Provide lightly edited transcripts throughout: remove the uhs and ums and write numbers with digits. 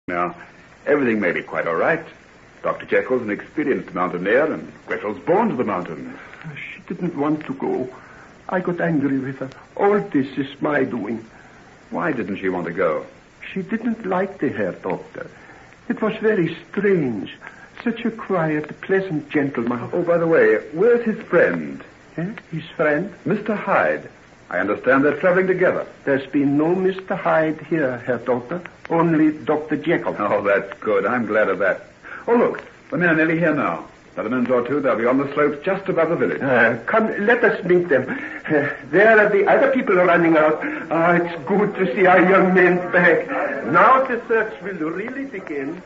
Now, everything may be quite all right. Dr. Jekyll's an experienced mountaineer, and Grethel's born to the mountains. She didn't want to go. I got angry with her. All this is my doing. Why didn't she want to go? She didn't like the Herr Doctor. It was very strange. Such a quiet, pleasant gentleman. Oh, by the way, where's his friend? His friend? Mr. Hyde. I understand they're traveling together. There's been no Mr. Hyde here, Herr Doctor. Only Dr. Jekyll. Oh, that's good. I'm glad of that. Oh, look. The men are nearly here now. Another minute or two, they'll be on the slopes just above the village. Come, let us meet them. There are the other people running out. It's good to see our young men back. Now the search will really begin.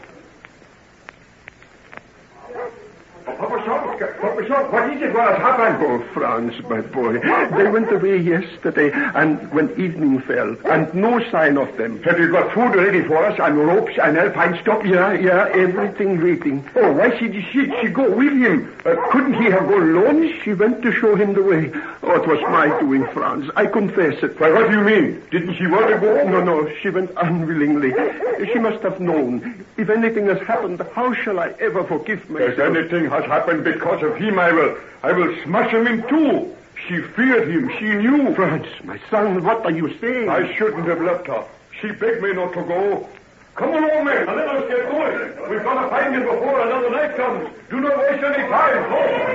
Papa, what is it? What has happened? Oh, Franz, my boy. They went away yesterday, and when evening fell, and no sign of them. Have you got food ready for us, and ropes, and alpine stock? Yeah, everything waiting. Oh, why should she go with him? Couldn't he have gone alone? She went to show him the way. Oh, it was my doing, Franz. I confess it. Why, what do you mean? Didn't she want to go? No, she went unwillingly. She must have known. If anything has happened, how shall I ever forgive myself? If anything has happened because of him, I will smash him in two. She feared him. She knew. Franz, my son, what are you saying? I shouldn't have left her. She begged me not to go. Come along, men, and let us get going. We've got to find him before another night comes. Do not waste any time. Go.